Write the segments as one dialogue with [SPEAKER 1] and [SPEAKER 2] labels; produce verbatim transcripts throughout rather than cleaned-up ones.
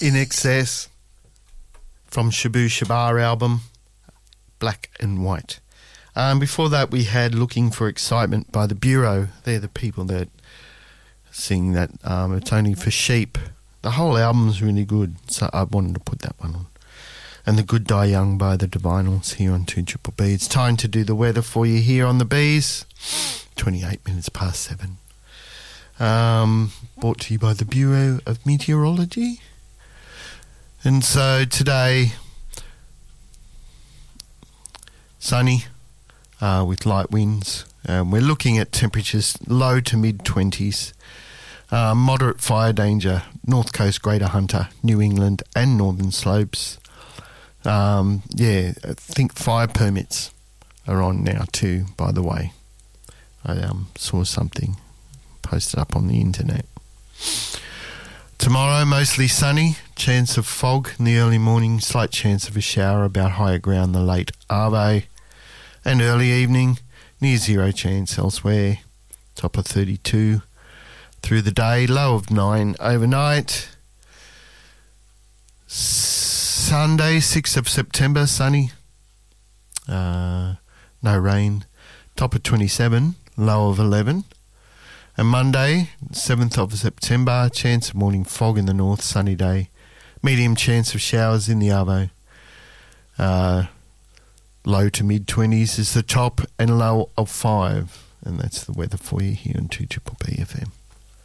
[SPEAKER 1] In Excess from Shabu Shabar album, Black and White. Um, before that, we had Looking for Excitement by The Bureau. They're the people that sing that. Um, it's only for sheep. The whole album's really good, so I wanted to put that one on. And The Good Die Young by The Divinals here on two Triple B. It's time to do the weather for you here on the Bees. twenty-eight minutes past seven. Um, brought to you by the Bureau of Meteorology. And so today, sunny uh, with light winds. Um, we're looking at temperatures low to mid twenties. Uh, moderate fire danger, North Coast, Greater Hunter, New England and Northern Slopes. Um, yeah, I think fire permits are on now too, by the way. I um, saw something posted up on the internet. Tomorrow, mostly sunny, chance of fog in the early morning, slight chance of a shower about higher ground the late Arvo. And early evening, near zero chance elsewhere, top of thirty-two. Through the day, low of nine overnight. Sunday, sixth of September, sunny. Uh, no rain. Top of twenty-seven, low of eleven. And Monday, seventh of September, chance of morning fog in the north, sunny day. Medium chance of showers in the Arvo. Uh, low to mid-twenties is the top and low of five. And that's the weather for you here on two Triple B F M.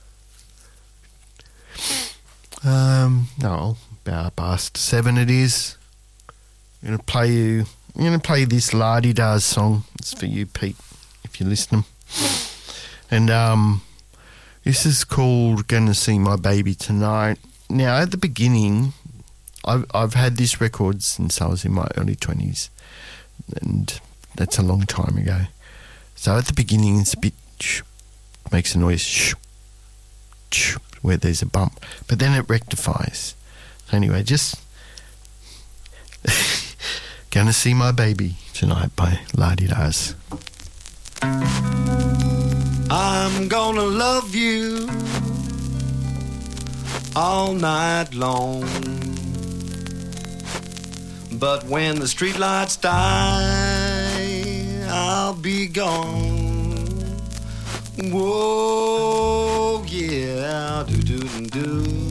[SPEAKER 1] Um, no, about past seven it is. I'm gonna play you. I'm gonna play this Lardy Daz song. It's for you, Pete, if you listen. And um, this is called "Gonna See My Baby Tonight." Now, at the beginning, I've I've had this record since I was in my early twenties, and that's a long time ago. So at the beginning, it's a bit shh, makes a noise shh, shh, where there's a bump, but then it rectifies. Anyway, just Gonna See My Baby Tonight by Lardy Daz.
[SPEAKER 2] I'm gonna love you all night long, but when the streetlights die, I'll be gone. Whoa, yeah, do do do do.